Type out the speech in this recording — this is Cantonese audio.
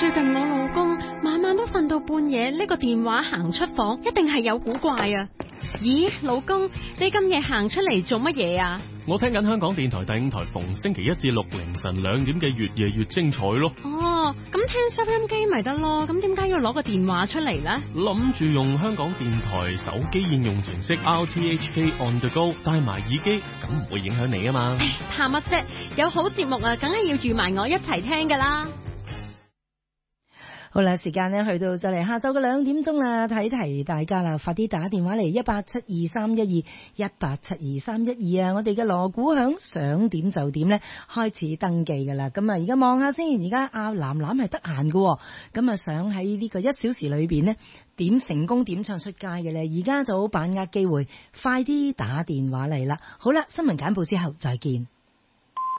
最近我老公晚晚都瞓到半夜，呢個電話行出房，一定係有古怪啊！咦，老公，你咁夜行出嚟做乜嘢啊？ 我聽緊香港電台第5台逢星期1至6凌晨2點嘅越夜越精彩咯。 哦，咁聽收音機咪得咯，咁點解要攞個電話出嚟呢？ 諗住用香港電台手機應用程式 RTHK On The Go 帶埋耳機，咁唔會影響你啊嘛。 怕乜啫？有好節目啊，梗係要預埋我一齊聽噶啦。 好啦，時間呢去到就嚟下晝嘅2點鐘啦，提大家啦，快啲打電話嚟1872312 1872312啊！我哋嘅鑼鼓響，想點就點呢，開始登記噶啦。咁啊，而家望下先，而家阿藍藍係得閒嘅，咁啊想喺呢個1小時裏邊呢，點成功點唱出街嘅呢？而家就好把握機會，快啲打電話嚟啦。好啦，新聞簡報之後再見。